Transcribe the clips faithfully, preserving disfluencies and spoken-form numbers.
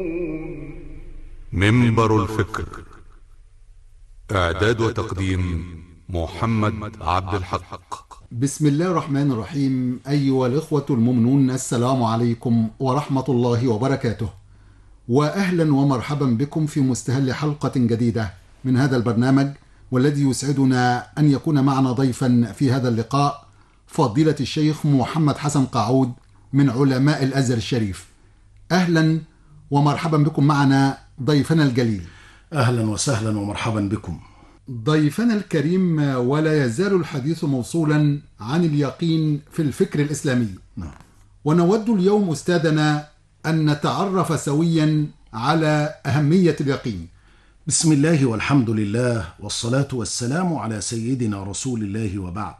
منبر الفكر. إعداد وتقديم محمد عبد الحق. بسم الله الرحمن الرحيم. أيها الإخوة المؤمنون، السلام عليكم ورحمة الله وبركاته، وأهلا ومرحبا بكم في مستهل حلقة جديدة من هذا البرنامج، والذي يسعدنا أن يكون معنا ضيفا في هذا اللقاء فضيلة الشيخ محمد حسن قاعود من علماء الأزهر الشريف. أهلا ومرحبا بكم معنا ضيفنا الجليل. أهلا وسهلا ومرحبا بكم ضيفنا الكريم. ولا يزال الحديث موصولا عن اليقين في الفكر الإسلامي. نعم. ونود اليوم أستاذنا أن نتعرف سويا على أهمية اليقين. بسم الله والحمد لله والصلاة والسلام على سيدنا رسول الله، وبعد.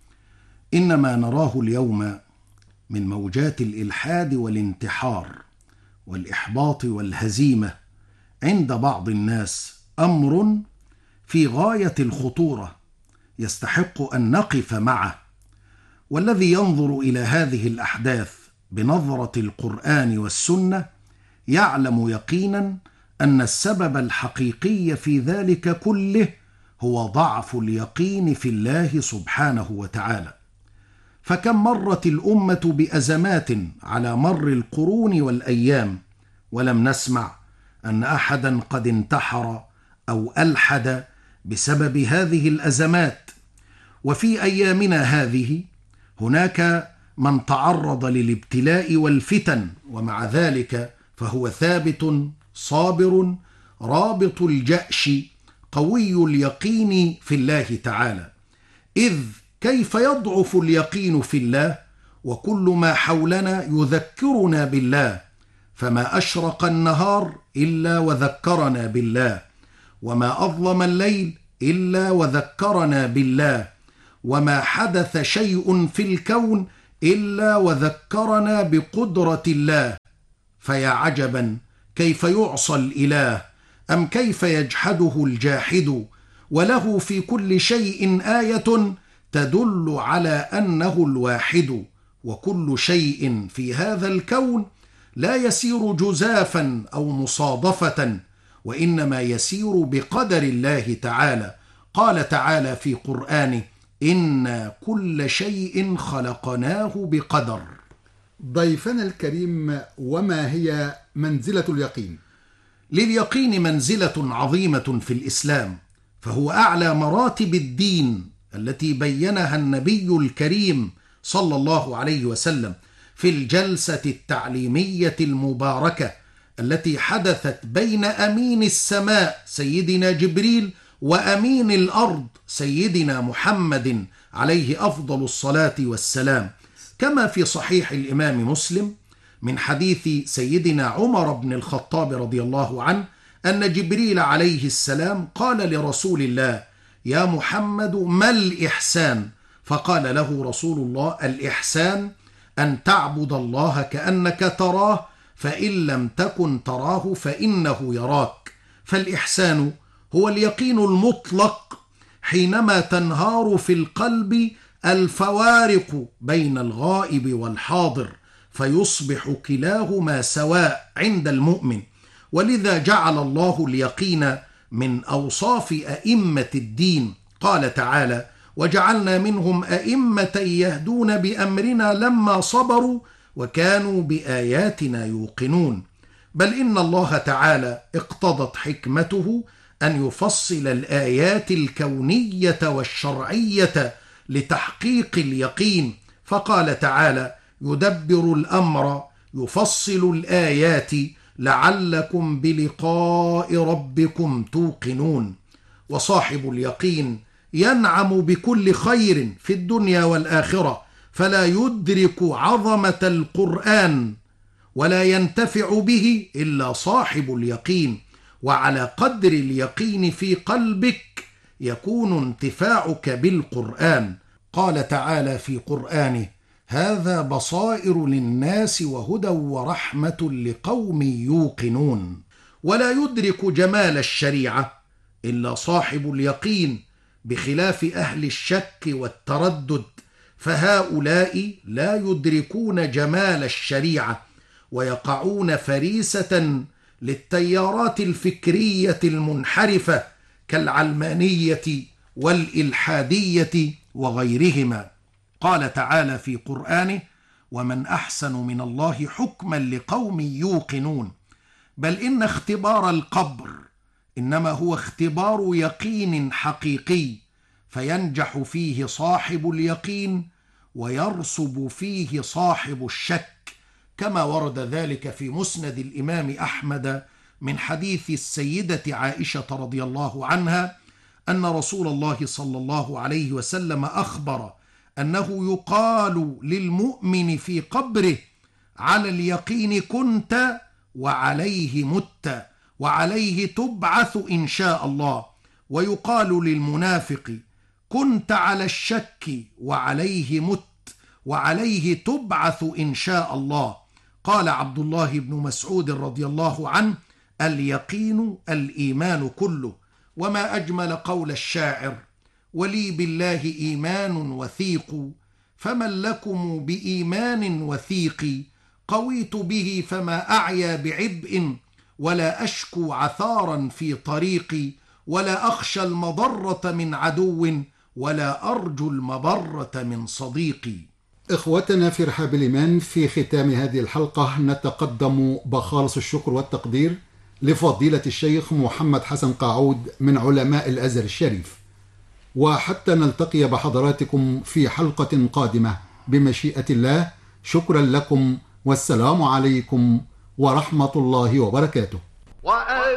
إنما نراه اليوم من موجات الإلحاد والانتحار والإحباط والهزيمة عند بعض الناس أمر في غاية الخطورة يستحق أن نقف معه، والذي ينظر إلى هذه الأحداث بنظرة القرآن والسنة يعلم يقينا أن السبب الحقيقي في ذلك كله هو ضعف اليقين في الله سبحانه وتعالى. فكم مرت الأمة بأزمات على مر القرون والأيام ولم نسمع أن أحدا قد انتحر أو ألحد بسبب هذه الأزمات. وفي أيامنا هذه هناك من تعرض للابتلاء والفتن، ومع ذلك فهو ثابت صابر رابط الجأش قوي اليقين في الله تعالى. إذ كيف يضعف اليقين في الله وكل ما حولنا يذكرنا بالله؟ فما أشرق النهار إلا وذكرنا بالله، وما أظلم الليل إلا وذكرنا بالله، وما حدث شيء في الكون إلا وذكرنا بقدرة الله. فيا عجبا كيف يعصى الإله، أم كيف يجحده الجاحد، وله في كل شيء آية تدل على أنه الواحد. وكل شيء في هذا الكون لا يسير جزافا أو مصادفة، وإنما يسير بقدر الله تعالى. قال تعالى في قرآنه: إنا كل شيء خلقناه بقدر. ضيفنا الكريم، وما هي منزلة اليقين؟ لليقين منزلة عظيمة في الإسلام، فهو أعلى مراتب الدين التي بينها النبي الكريم صلى الله عليه وسلم في الجلسة التعليمية المباركة التي حدثت بين أمين السماء سيدنا جبريل وأمين الأرض سيدنا محمد عليه أفضل الصلاة والسلام، كما في صحيح الإمام مسلم من حديث سيدنا عمر بن الخطاب رضي الله عنه أن جبريل عليه السلام قال لرسول الله: يا محمد، ما الإحسان؟ فقال له رسول الله: الإحسان أن تعبد الله كأنك تراه، فإن لم تكن تراه فإنه يراك. فالإحسان هو اليقين المطلق حينما تنهار في القلب الفوارق بين الغائب والحاضر، فيصبح كلاهما سواء عند المؤمن. ولذا جعل الله اليقين من أوصاف أئمة الدين. قال تعالى: وجعلنا منهم أئمة يهدون بأمرنا لما صبروا وكانوا بآياتنا يوقنون. بل إن الله تعالى اقتضت حكمته أن يفصل الآيات الكونية والشرعية لتحقيق اليقين، فقال تعالى: يدبر الأمر يفصل الآيات لعلكم بلقاء ربكم توقنون. وصاحب اليقين ينعم بكل خير في الدنيا والآخرة، فلا يدرك عظمة القرآن ولا ينتفع به إلا صاحب اليقين. وعلى قدر اليقين في قلبك يكون انتفاعك بالقرآن. قال تعالى في قرآنه: هذا بصائر للناس وهدى ورحمة لقوم يوقنون. ولا يدرك جمال الشريعة إلا صاحب اليقين، بخلاف أهل الشك والتردد، فهؤلاء لا يدركون جمال الشريعة ويقعون فريسة للتيارات الفكرية المنحرفة كالعلمانية والإلحادية وغيرهما. قال تعالى في قرآنه: ومن أحسن من الله حكما لقوم يوقنون. بل إن اختبار القبر إنما هو اختبار يقين حقيقي، فينجح فيه صاحب اليقين ويرسب فيه صاحب الشك، كما ورد ذلك في مسند الإمام أحمد من حديث السيدة عائشة رضي الله عنها أن رسول الله صلى الله عليه وسلم أخبر أنه يقال للمؤمن في قبره: على اليقين كنت وعليه مت وعليه تبعث إن شاء الله. ويقال للمنافق: كنت على الشك وعليه مت وعليه تبعث إن شاء الله. قال عبد الله بن مسعود رضي الله عنه: اليقين الإيمان كله. وما أجمل قول الشاعر: ولي بالله إيمان وثيق، فمن لكم بإيمان وثيق، قويت به فما أعيا بعبء، ولا أشكو عثارا في طريقي، ولا أخشى المضرة من عدو، ولا أرجو المبرة من صديقي. إخوتنا في رحاب الإيمان، في ختام هذه الحلقة نتقدم بخالص الشكر والتقدير لفضيلة الشيخ محمد حسن قاعود من علماء الأزهر الشريف، وحتى نلتقي بحضراتكم في حلقة قادمة بمشيئة الله، شكرا لكم والسلام عليكم ورحمة الله وبركاته.